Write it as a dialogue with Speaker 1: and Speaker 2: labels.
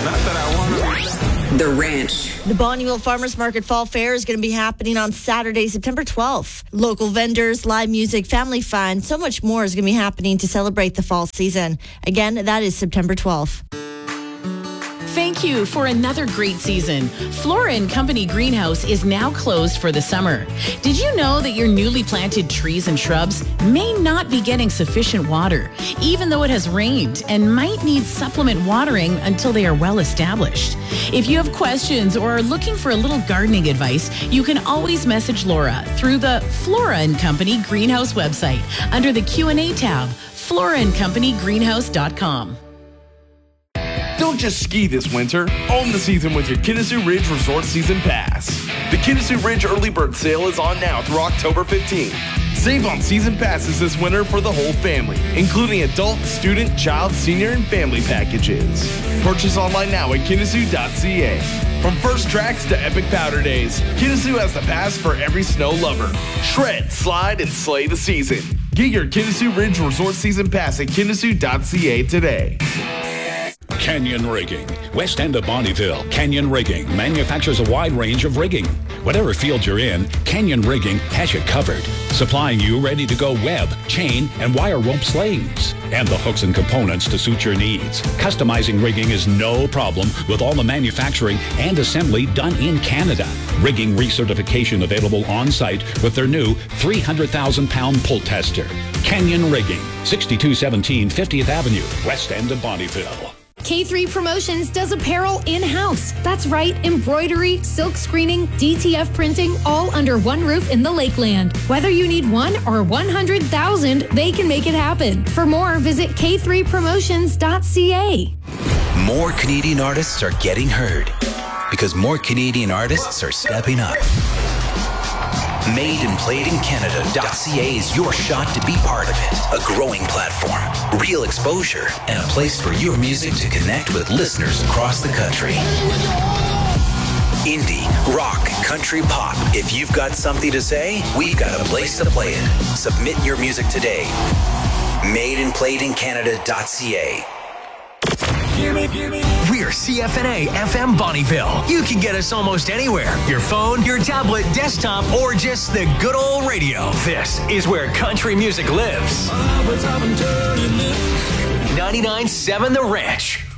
Speaker 1: Not that I want
Speaker 2: The Ranch.
Speaker 3: The Bonnieville Farmers Market Fall Fair is going to be happening on Saturday, September 12th. Local vendors, live music, family fun, so much more is going to be happening to celebrate the fall season. Again, that is September 12th.
Speaker 4: Thank you for another great season. Flora & Company Greenhouse is now closed for the summer. Did you know that your newly planted trees and shrubs may not be getting sufficient water, even though it has rained, and might need supplement watering until they are well established? If you have questions or are looking for a little gardening advice, you can always message Laura through the Flora & Company Greenhouse website under the Q&A tab, floraandcompanygreenhouse.com.
Speaker 5: Don't just ski this winter. Own the season with your Kinnison Ridge Resort Season Pass. The Kinnison Ridge Early Bird Sale is on now through October 15th. Save on season passes this winter for the whole family, including adult, student, child, senior, and family packages. Purchase online now at Kinnison.ca. From first tracks to epic powder days, Kinnison has the pass for every snow lover. Shred, slide, and slay the season. Get your Kinnison Ridge Resort Season Pass at Kinnison.ca today.
Speaker 6: Canyon Rigging. West End of Bonnieville, Canyon Rigging manufactures a wide range of rigging. Whatever field you're in, Canyon Rigging has you covered, supplying you ready-to-go web, chain, and wire rope slings, and the hooks and components to suit your needs. Customizing rigging is no problem with all the manufacturing and assembly done in Canada. Rigging recertification available on-site with their new 300,000-pound pull tester. Canyon Rigging, 6217 50th Avenue, West End of Bonnieville.
Speaker 7: K3 Promotions does apparel in-house. That's right, embroidery, silk screening, DTF printing, all under one roof in the Lakeland. Whether you need 1 or 100,000, they can make it happen. For more, visit k3promotions.ca.
Speaker 8: More Canadian artists are getting heard because more Canadian artists are stepping up. MadeandPlayedInCanada.ca is your shot to be part of it. A growing platform, real exposure, and a place for your music to connect with listeners across the country. Indie, rock, country, pop. If you've got something to say, we've got a place to play it. Submit your music today. MadeandPlayedInCanada.ca.
Speaker 9: We're CFNA FM Bonnieville. You can get us almost anywhere. Your phone, your tablet, desktop, or just the good old radio. This is where country music lives. 99.7 The Ranch.